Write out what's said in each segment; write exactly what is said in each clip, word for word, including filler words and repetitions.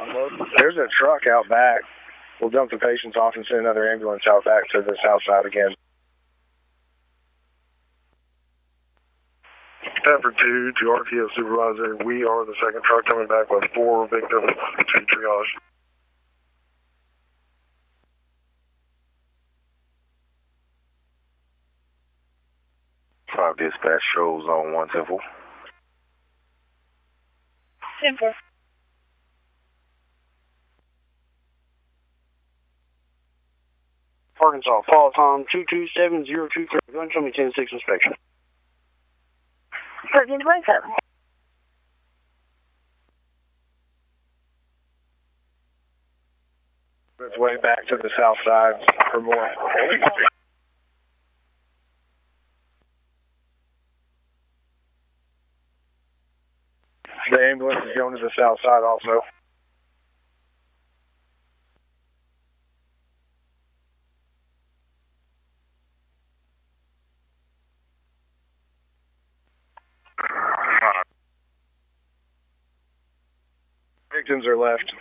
There's a truck out back. We'll dump the patients off and send another ambulance out back to the south side again. Stafford two to R T O supervisor. We are the second truck coming back with four victims to triage. Five dispatch shows on one simple. Simple. Arkansas, Paul Tom two two seven zero two three. Go and show me ten six inspection. Thirteen twenty seven. It's way back to the south side for more. The ambulance is going to the south side also. Victims are left.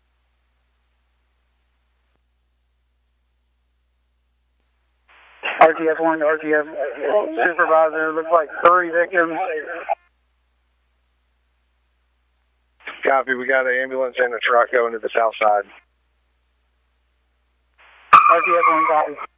R T F one, R T F supervisor, looks like three victims. Copy, we got an ambulance and a truck going to the south side. R T F one, copy.